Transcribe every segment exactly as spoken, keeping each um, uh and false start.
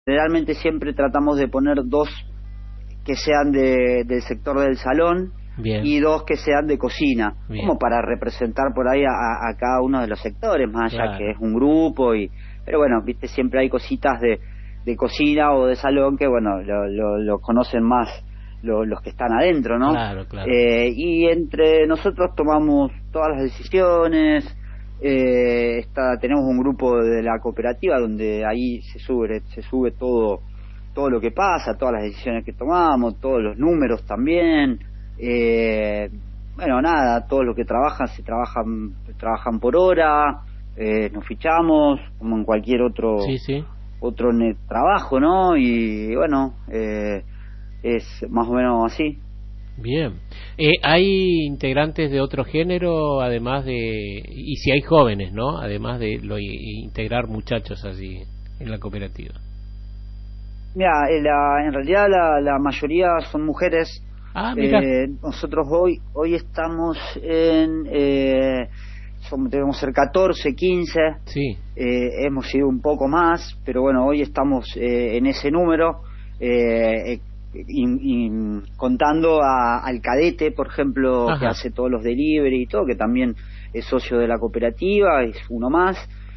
generalmente siempre tratamos de poner dos que sean de, del sector del salón. Bien. Y dos que sean de cocina, bien, como para representar por ahí a, a cada uno de los sectores, más allá, claro, que es un grupo. Y pero bueno, viste, siempre hay cositas de, de cocina o de salón que bueno, lo, lo, lo conocen más lo, los que están adentro, ¿no? Claro, claro. Eh, y entre nosotros tomamos todas las decisiones. Eh, está, tenemos un grupo de la cooperativa donde ahí se sube se sube todo todo lo que pasa, todas las decisiones que tomamos, todos los números también. Eh, bueno, nada, todos los que trabajan se trabajan trabajan por hora, eh, nos fichamos como en cualquier otro sí, sí. otro trabajo, ¿no? Y bueno, eh, es más o menos así. Bien. Eh, ¿Hay integrantes de otro género, además de, y si hay jóvenes, ¿no? Además de lo, integrar muchachos así en la cooperativa? Mira, la, en realidad la, la mayoría son mujeres. Ah, mira. Eh, nosotros hoy hoy estamos en eh, somos, debemos ser catorce, quince. Sí. Eh, hemos sido un poco más, pero bueno, hoy estamos eh, en ese número, eh, y, y, contando a, al cadete, por ejemplo, Ajá. que hace todos los delivery y todo, que también es socio de la cooperativa, es uno más.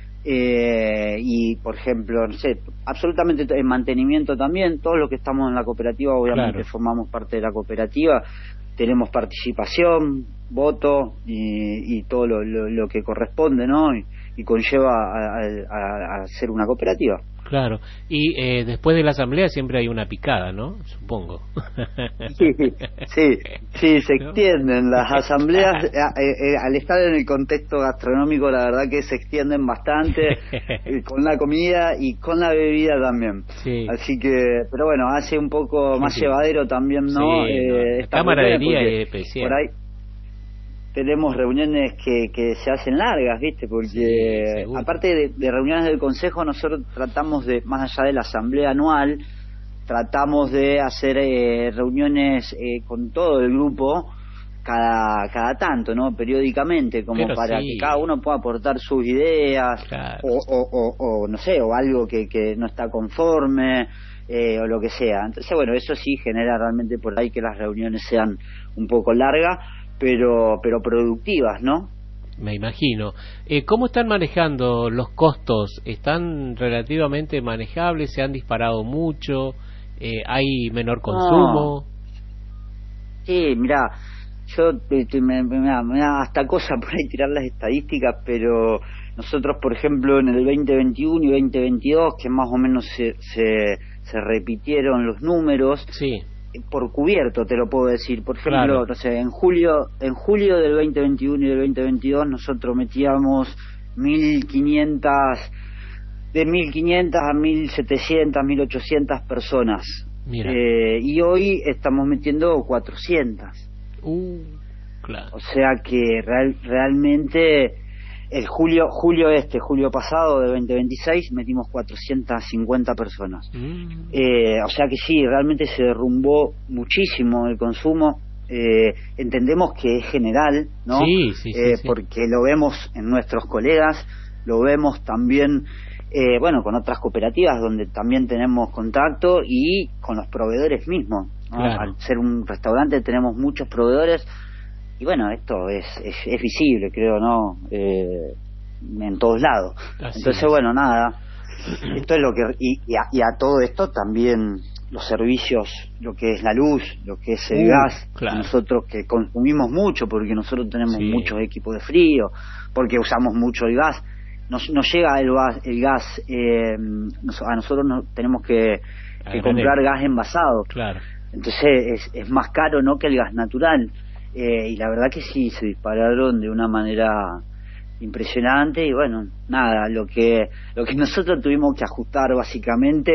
Eh, y por ejemplo, no sé, absolutamente en mantenimiento también, todos los que estamos en la cooperativa obviamente claro. formamos parte de la cooperativa, tenemos participación, voto y, y todo lo, lo, lo que corresponde, ¿no? Y, y conlleva a, a, a ser una cooperativa. Claro, y eh, después de la asamblea siempre hay una picada, ¿no? Supongo. Sí, sí, sí, se ¿no? extienden las asambleas, eh, eh, al estar en el contexto gastronómico, la verdad que se extienden bastante, eh, con la comida y con la bebida también. Sí. Así que, pero bueno, hace un poco más sí, sí. llevadero también, ¿no? Sí, eh, no. Camaradería y especial. Por ahí tenemos reuniones que, que se hacen largas, ¿viste? Porque sí, aparte de, de reuniones del consejo, nosotros tratamos de, más allá de la asamblea anual, tratamos de hacer eh, reuniones eh, con todo el grupo cada cada tanto, ¿no? Periódicamente, como Pero para sí. que cada uno pueda aportar sus ideas, claro. o, o, o, o no sé, o algo que, que no está conforme, eh, o lo que sea. Entonces, bueno, eso sí genera realmente por ahí que las reuniones sean un poco largas, pero pero productivas, ¿no? Me imagino. Eh, ¿Cómo están manejando los costos? ¿Están relativamente manejables? ¿Se han disparado mucho? Eh, ¿Hay menor consumo? No. Sí, mirá, yo me, me, me da hasta cosa por ahí tirar las estadísticas, pero nosotros, por ejemplo, en el veinte veintiuno y veinte veintidós, que más o menos se, se, se repitieron los números, sí. por cubierto te lo puedo decir, por ejemplo, claro. no sé, en julio en julio del veinte veintiuno y del veinte veintidós nosotros metíamos mil quinientas, de mil quinientas a mil setecientas, mil ochocientas personas. Mira. Eh, y hoy estamos metiendo cuatrocientas. Uh, claro. O sea que real, realmente el julio julio este, julio pasado de veinte veintiséis metimos cuatrocientas cincuenta personas. Mm. Eh, o sea que sí, realmente se derrumbó muchísimo el consumo. Eh, entendemos que es general, ¿no? Sí, sí, eh, sí, sí. Porque lo vemos en nuestros colegas, lo vemos también, eh, bueno, con otras cooperativas donde también tenemos contacto y con los proveedores mismos, ¿no? Claro. Al ser un restaurante tenemos muchos proveedores. Y bueno, esto es, es, es visible, creo, ¿no? Eh, en todos lados. Así Entonces, es. bueno, nada. Esto es lo que... Y, y, a, y a todo esto también los servicios, lo que es la luz, lo que es el uh, gas, claro. nosotros que consumimos mucho, porque nosotros tenemos sí. muchos equipos de frío, porque usamos mucho el gas. Nos, nos llega el gas, el gas eh, nos, a nosotros no, tenemos que, que comprar gas envasado. Claro. Entonces es, es más caro, ¿no?, que el gas natural. Eh, y la verdad que sí, se dispararon de una manera impresionante. Y bueno, nada, lo que lo que nosotros tuvimos que ajustar básicamente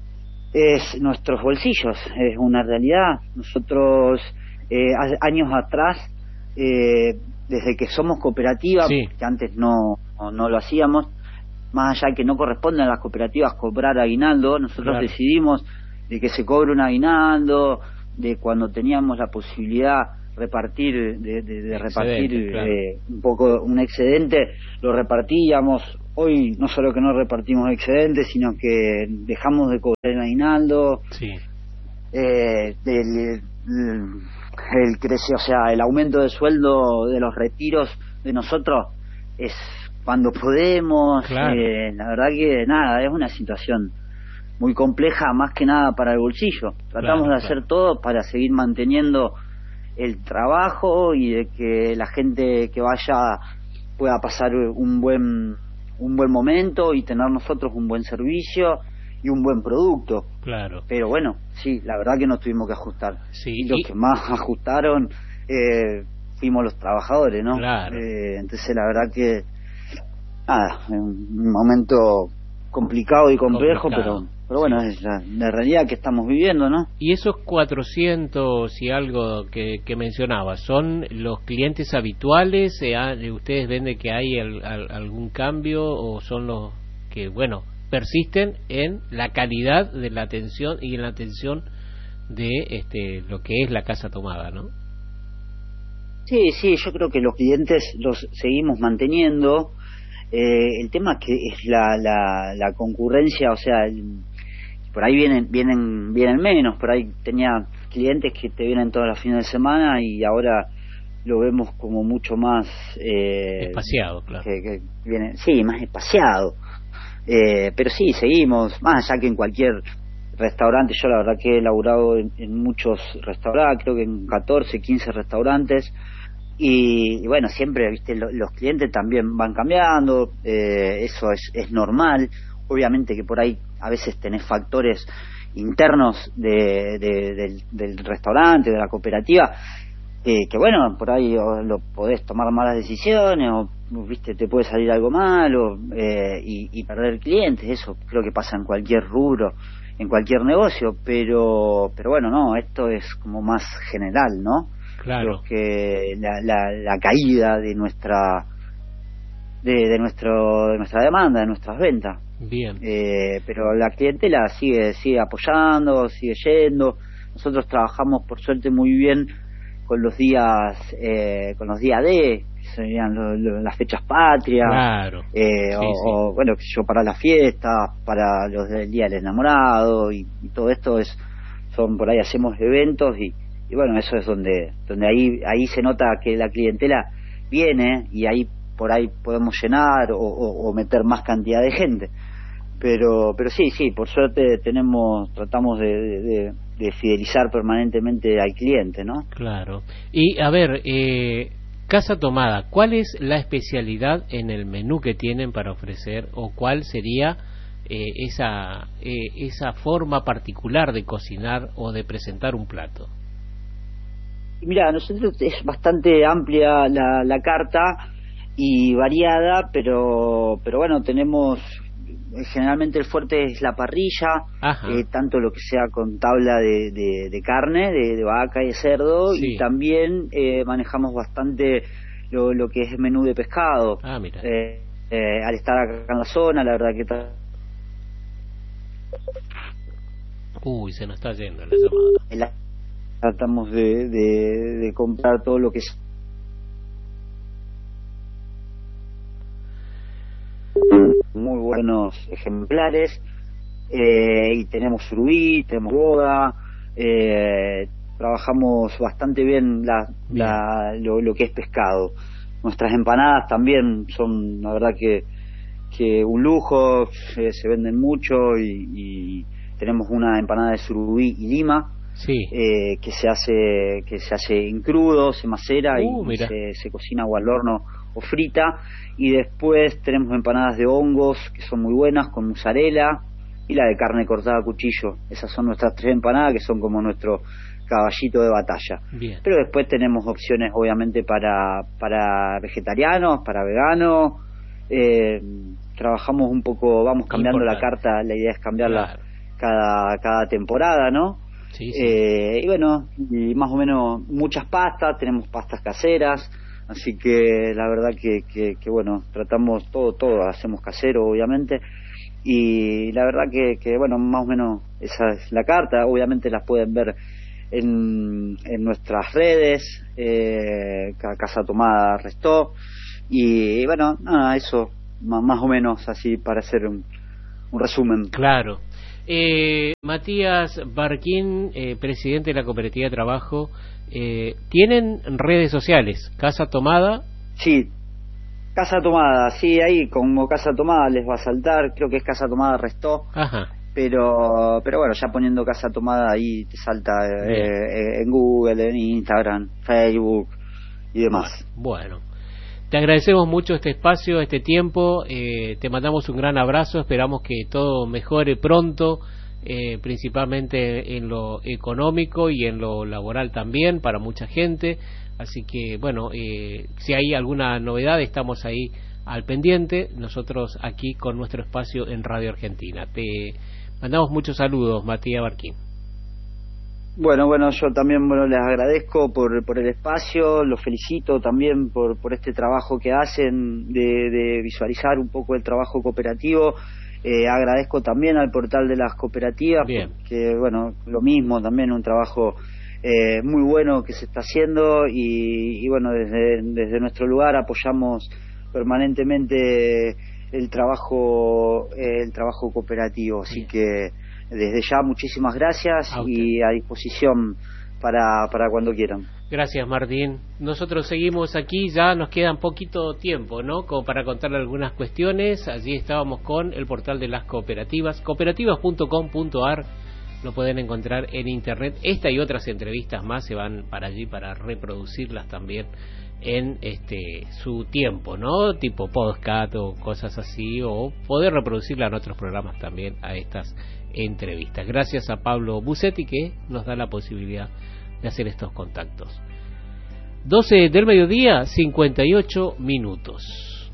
es nuestros bolsillos, es una realidad. Nosotros eh, años atrás, eh, desde que somos cooperativa, sí. que antes no, no no lo hacíamos, más allá de que no corresponde a las cooperativas cobrar aguinaldo, nosotros claro. decidimos de que se cobre un aguinaldo, de cuando teníamos la posibilidad repartir, de, de, de repartir claro. eh, un poco un excedente, lo repartíamos. Hoy no solo que no repartimos excedentes, sino que dejamos de cobrar el aguinaldo. Sí. Eh, el, el, el crece, o sea, el aumento de sueldo de los retiros de nosotros es cuando podemos. Claro. Eh, la verdad que nada, es una situación muy compleja, más que nada para el bolsillo. Tratamos claro, de hacer claro. todo para seguir manteniendo el trabajo y de que la gente que vaya pueda pasar un buen un buen momento y tener nosotros un buen servicio y un buen producto. Claro. Pero bueno, sí, la verdad que nos tuvimos que ajustar. Sí, y los y... que más ajustaron eh, fuimos los trabajadores, ¿no? Claro. Eh, entonces la verdad que nada, un momento complicado y complejo, complicado. pero pero bueno, sí. es la, la realidad que estamos viviendo, ¿no? Y esos cuatrocientos y algo que, que mencionaba, ¿son los clientes habituales? Eh, ¿Ustedes ven de que hay el, al, algún cambio o son los que, bueno, persisten en la calidad de la atención y en la atención de este lo que es la Casa Tomada, ¿no? Sí, sí, yo creo que los clientes los seguimos manteniendo. Eh, el tema que es la, la, la concurrencia, o sea, el, por ahí vienen vienen vienen menos, por ahí tenía clientes que te vienen todos los fines de semana y ahora lo vemos como mucho más eh, espaciado, claro. Que, que viene, sí, más espaciado. Eh, pero sí, seguimos, más allá que en cualquier restaurante. Yo la verdad que he laburado en, en muchos restaurantes, creo que en catorce, quince restaurantes. Y, y bueno, siempre, viste, lo, los clientes también van cambiando, eh, eso es, es normal. Obviamente que por ahí a veces tenés factores internos de, de, del, del restaurante, de la cooperativa, eh, que bueno, por ahí o lo podés tomar malas decisiones, o viste, te puede salir algo malo, eh, y, y perder clientes. Eso creo que pasa en cualquier rubro, en cualquier negocio, pero pero bueno, no, esto es como más general, ¿no? Claro. Lo que la, la, la caída de nuestra de, de nuestro de nuestra demanda, de nuestras ventas. Bien. Eh, pero la clientela sigue sigue apoyando, sigue yendo. Nosotros trabajamos por suerte muy bien con los días eh, con los días D, que serían lo, lo, las fechas patrias, claro. eh, sí, o, sí. o bueno, que yo para las fiestas, para los del día del enamorado y, y todo esto es son por ahí hacemos eventos y y bueno, eso es donde donde ahí ahí se nota que la clientela viene y ahí por ahí podemos llenar o, o, o meter más cantidad de gente. Pero pero sí, sí, por suerte tenemos tratamos de, de, de fidelizar permanentemente al cliente, ¿no? Claro. Y a ver, eh, Casa Tomada, ¿cuál es la especialidad en el menú que tienen para ofrecer o cuál sería eh, esa eh, esa forma particular de cocinar o de presentar un plato? Mira, nosotros es bastante amplia la, la carta y variada, pero pero bueno, tenemos generalmente el fuerte es la parrilla, eh, tanto lo que sea con tabla de, de, de carne, de, de vaca y de cerdo, sí. y también eh, manejamos bastante lo, lo que es menú de pescado. Ah, mira. Eh, eh, al estar acá en la zona, la verdad que está... Uy, se nos está yendo la llamada. La, tratamos de, de, de comprar todo lo que es muy buenos ejemplares, eh, y tenemos surubí, tenemos boda, eh, trabajamos bastante bien, la, bien. La, lo, lo que es pescado. Nuestras empanadas también son, la verdad que que un lujo, eh, se venden mucho y, y tenemos una empanada de surubí y lima, sí. eh, que se hace que se hace en crudo, se macera uh, y se, se cocina o al horno o frita. Y después tenemos empanadas de hongos que son muy buenas con mozzarella y la de carne cortada a cuchillo. Esas son nuestras tres empanadas que son como nuestro caballito de batalla. Bien. Pero después tenemos opciones obviamente para para vegetarianos, para veganos. Eh, trabajamos un poco, vamos cambiando Importante. La carta, la idea es cambiarla claro. cada cada temporada, ¿no? Sí, sí. Eh, y bueno, y más o menos muchas pastas, tenemos pastas caseras, así que la verdad que, que, que bueno, tratamos todo, todo, hacemos casero obviamente, y la verdad que, que bueno, más o menos esa es la carta. Obviamente las pueden ver en, en nuestras redes, eh, Casa Tomada Restó, y, y bueno, nada, eso, más, más o menos así para hacer un, un resumen. Claro. Eh, Matías Barquín, eh, presidente de la Cooperativa de Trabajo, eh, ¿tienen redes sociales? ¿Casa Tomada? Sí, Casa Tomada, sí, ahí como Casa Tomada les va a saltar, creo que es Casa Tomada Restó. Ajá. Pero pero bueno, ya poniendo Casa Tomada ahí te salta eh, eh, en Google, en Instagram, Facebook y demás. Bueno, te agradecemos mucho este espacio, este tiempo, eh, te mandamos un gran abrazo, esperamos que todo mejore pronto, eh, principalmente en lo económico y en lo laboral también para mucha gente, así que bueno, eh, si hay alguna novedad estamos ahí al pendiente, nosotros aquí con nuestro espacio en Radio Argentina. Te mandamos muchos saludos, Matías Barquín. Bueno, bueno, yo también bueno les agradezco por por el espacio, los felicito también por por este trabajo que hacen de, de visualizar un poco el trabajo cooperativo. Eh, agradezco también al portal de las cooperativas, Bien. Porque bueno, lo mismo, también un trabajo eh, muy bueno que se está haciendo y, y bueno, desde desde nuestro lugar apoyamos permanentemente el trabajo eh, el trabajo cooperativo, así Bien. que desde ya muchísimas gracias a y a disposición para para cuando quieran. Gracias, Martín. Nosotros seguimos aquí, ya nos queda poquito tiempo, ¿no? Como para contarle algunas cuestiones. Allí estábamos con el portal de las cooperativas, cooperativas punto com punto a r. Lo pueden encontrar en internet. Esta y otras entrevistas más se van para allí para reproducirlas también en este su tiempo, ¿no? Tipo podcast o cosas así, o poder reproducirla en otros programas también a estas entrevistas. Gracias a Pablo Bucetti que nos da la posibilidad de hacer estos contactos. doce del mediodía, cincuenta y ocho minutos.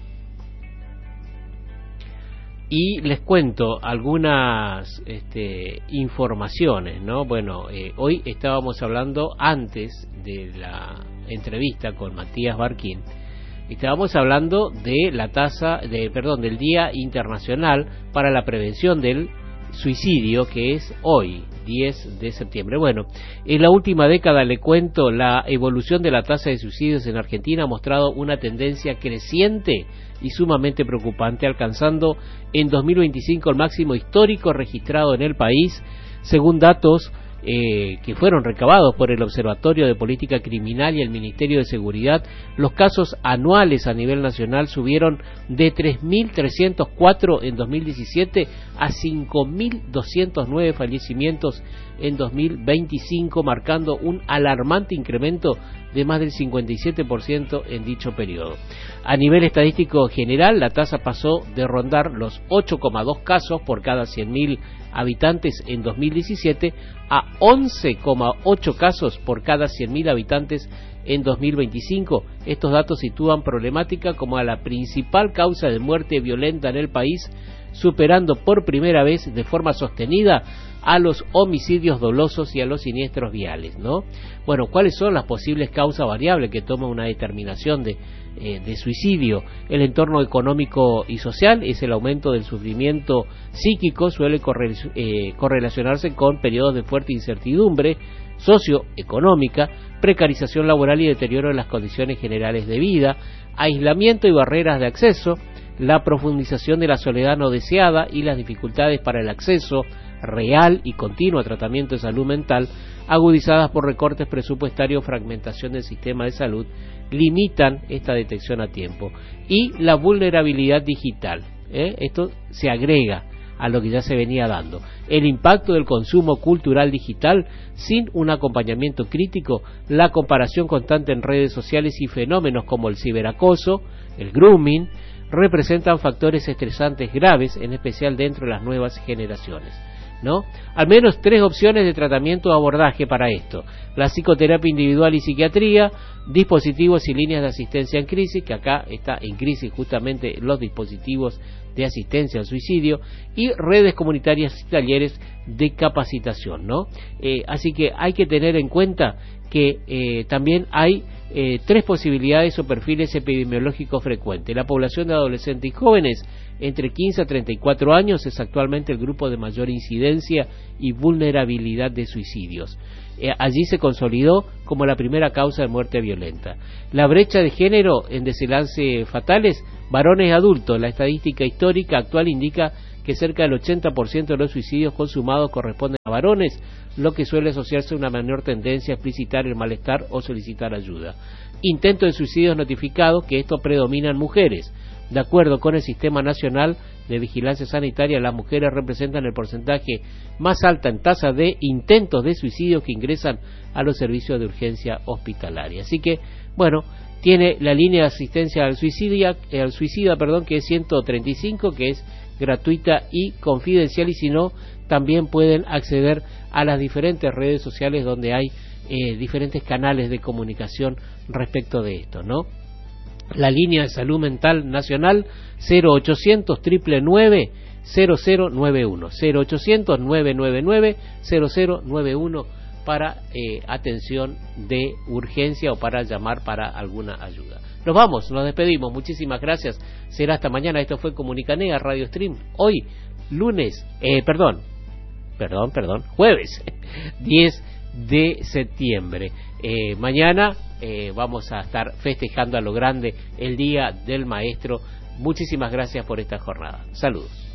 Y les cuento algunas este, informaciones, ¿no? Bueno, eh, hoy estábamos hablando antes de la entrevista con Matías Barquín. Estábamos hablando de la tasa, de, perdón, del Día Internacional para la Prevención del Suicidio, que es hoy, diez de septiembre. Bueno, en la última década, le cuento, la evolución de la tasa de suicidios en Argentina ha mostrado una tendencia creciente y sumamente preocupante, alcanzando en dos mil veinticinco el máximo histórico registrado en el país, según datos Eh, que fueron recabados por el Observatorio de Política Criminal y el Ministerio de Seguridad. Los casos anuales a nivel nacional subieron de tres mil trescientos cuatro en dos mil diecisiete a cinco mil doscientos nueve fallecimientos en dos mil veinticinco, marcando un alarmante incremento de más del cincuenta y siete por ciento en dicho periodo. A nivel estadístico general, la tasa pasó de rondar los ocho coma dos casos por cada cien mil habitantes en dos mil diecisiete a once coma ocho casos por cada cien mil habitantes en dos mil veinticinco. Estos datos sitúan problemática como a la principal causa de muerte violenta en el país, superando por primera vez de forma sostenida a los homicidios dolosos y a los siniestros viales, ¿no? Bueno, ¿cuáles son las posibles causas variables que toma una determinación de, eh, de suicidio? El entorno económico y social es el aumento del sufrimiento psíquico, suele corre, eh, correlacionarse con periodos de fuerte incertidumbre socioeconómica, precarización laboral y deterioro de las condiciones generales de vida, aislamiento y barreras de acceso, la profundización de la soledad no deseada y las dificultades para el acceso real y continuo a tratamiento de salud mental, agudizadas por recortes presupuestarios, fragmentación del sistema de salud, limitan esta detección a tiempo. Y la vulnerabilidad digital, ¿eh? Esto se agrega a lo que ya se venía dando. El impacto del consumo cultural digital sin un acompañamiento crítico, la comparación constante en redes sociales y fenómenos como el ciberacoso, el grooming, representan factores estresantes graves, en especial dentro de las nuevas generaciones, ¿no? Al menos tres opciones de tratamiento o abordaje para esto: la psicoterapia individual y psiquiatría, dispositivos y líneas de asistencia en crisis, que acá está en crisis justamente los dispositivos de asistencia al suicidio, y redes comunitarias y talleres de capacitación, ¿no? Eh, así que hay que tener en cuenta que eh, también hay eh, tres posibilidades o perfiles epidemiológicos frecuentes. La población de adolescentes y jóvenes entre quince a treinta y cuatro años es actualmente el grupo de mayor incidencia y vulnerabilidad de suicidios. eh, allí se consolidó como la primera causa de muerte violenta. La brecha de género en desenlaces fatales, varones adultos. La estadística histórica actual indica que cerca del ochenta por ciento de los suicidios consumados corresponden a varones, lo que suele asociarse a una menor tendencia a explicitar el malestar o solicitar ayuda. Intentos de suicidios notificados, que esto predominan mujeres. De acuerdo con el Sistema Nacional de Vigilancia Sanitaria, las mujeres representan el porcentaje más alto en tasa de intentos de suicidio que ingresan a los servicios de urgencia hospitalaria. Así que, bueno, tiene la línea de asistencia al suicida, al suicida perdón, que es ciento treinta y cinco, que es gratuita y confidencial, y si no, también pueden acceder a las diferentes redes sociales donde hay eh, diferentes canales de comunicación respecto de esto, ¿no? La línea de salud mental nacional cero ochocientos, nueve nueve nueve, cero cero nueve uno, cero ochocientos, nueve nueve nueve, cero cero nueve uno para eh, atención de urgencia o para llamar para alguna ayuda. Nos vamos, nos despedimos, muchísimas gracias, será hasta mañana. Esto fue Comunicanea Radio Stream, hoy lunes, eh, perdón, perdón, perdón, jueves diez de septiembre. Eh, mañana eh, vamos a estar festejando a lo grande el Día del Maestro. Muchísimas gracias por esta jornada. Saludos.